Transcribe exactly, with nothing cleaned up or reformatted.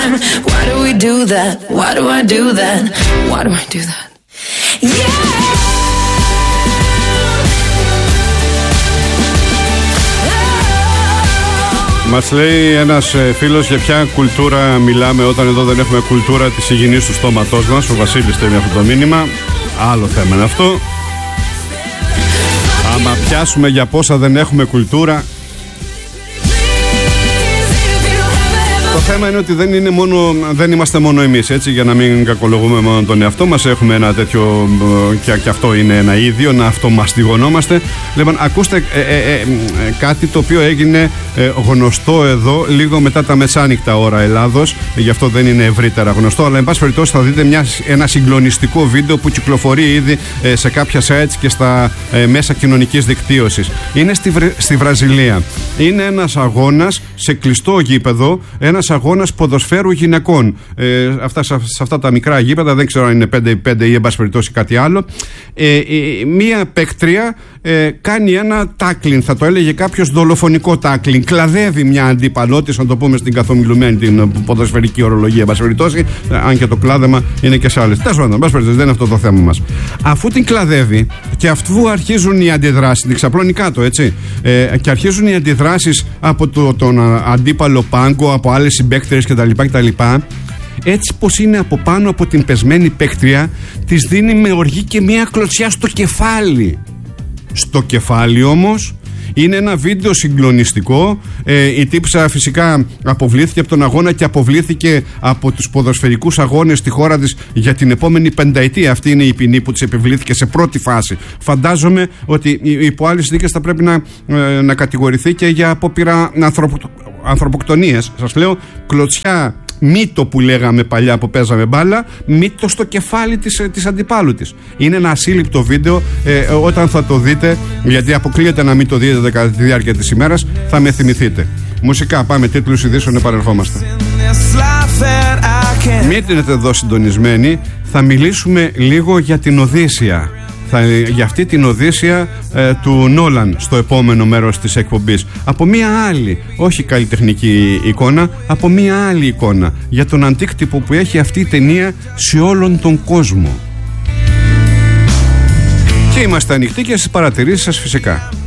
Why do we do that? Why do I do that? Why do I do that? Yeah. Μας λέει ένας φίλος για ποια κουλτούρα μιλάμε όταν εδώ δεν έχουμε κουλτούρα της υγιεινής του στόματός μας. Ο Βασίλης στέλνει αυτό το μήνυμα. Άλλο θέμα είναι αυτό. Άμα πιάσουμε για πόσα δεν έχουμε κουλτούρα. Το θέμα είναι ότι δεν, είναι μόνο, δεν είμαστε μόνο εμείς, έτσι, για να μην κακολογούμε μόνο τον εαυτό μας. Έχουμε ένα τέτοιο, και, και αυτό είναι ένα ίδιο, να αυτομαστιγωνόμαστε. Λοιπόν, ακούστε ε, ε, ε, κάτι το οποίο έγινε ε, γνωστό εδώ λίγο μετά τα μεσάνυχτα ώρα Ελλάδος. Γι' αυτό δεν είναι ευρύτερα γνωστό, αλλά εν πάση περιπτώσει θα δείτε μια, ένα συγκλονιστικό βίντεο που κυκλοφορεί ήδη ε, σε κάποια sites και στα ε, μέσα κοινωνικής δικτύωσης. Είναι στη, στη Βραζιλία. Είναι ένας αγώνας σε κλειστό γήπεδο, ένας αγώνας ποδοσφαίρου γυναικών. Ε, αυτά, σε, σε αυτά τα μικρά γήπεδα, δεν ξέρω αν είναι πέντε πέντε ή εν πάση περιπτώσει κάτι άλλο. Ε, ε, μία παίκτρια ε, κάνει ένα τάκλιν, θα το έλεγε κάποιος δολοφονικό τάκλιν. Κλαδεύει μια αντίπαλό της, να το πούμε στην καθομιλουμένη την ποδοσφαιρική ορολογία, εν πάση περιπτώσει, αν και το κλάδεμα είναι και σε άλλες. Τέλος πάντων, εν πάση περιπτώσει, δεν είναι αυτό το θέμα μας. Αφού την κλαδεύει και αφού αρχίζουν οι αντιδράσεις, την ξαπλώνει κάτω, έτσι, ε, και αρχίζουν οι αντιδράσεις από το, τον αντίπαλο πάγκο, από άλλες συμπαίκτριες κτλ. κτλ. Έτσι πως είναι από πάνω από την πεσμένη παίκτρια, της δίνει με οργή και μια κλωτσιά στο κεφάλι. Στο κεφάλι όμως. Είναι ένα βίντεο συγκλονιστικό. Ε, η τύψα φυσικά αποβλήθηκε από τον αγώνα και αποβλήθηκε από τους ποδοσφαιρικούς αγώνες στη χώρα της για την επόμενη πενταετία. Αυτή είναι η ποινή που της επιβλήθηκε σε πρώτη φάση. Φαντάζομαι ότι υπό άλλες συνθήκες θα πρέπει να, ε, να κατηγορηθεί και για απόπειρα ανθρωπο, ανθρωποκτονίες. Σας λέω, κλωτσιά μύτο που λέγαμε παλιά που παίζαμε μπάλα, μύτο στο κεφάλι της, της αντιπάλου της. Είναι ένα ασύλληπτο βίντεο. ε, Όταν θα το δείτε, γιατί αποκλείεται να μην το δείτε κατά τη διάρκεια της ημέρας, θα με θυμηθείτε. Μουσικά, πάμε, τίτλους ειδήσεων, επανερχόμαστε. Μείνετε εδώ συντονισμένοι. Θα μιλήσουμε λίγο για την Οδύσσεια. Θα, για αυτή την Οδύσσεια ε, του Νόλαν στο επόμενο μέρος της εκπομπής. Από μία άλλη, όχι καλλιτεχνική εικόνα, από μία άλλη εικόνα για τον αντίκτυπο που έχει αυτή η ταινία σε όλον τον κόσμο. Και είμαστε ανοιχτοί και στις παρατηρήσεις σας φυσικά.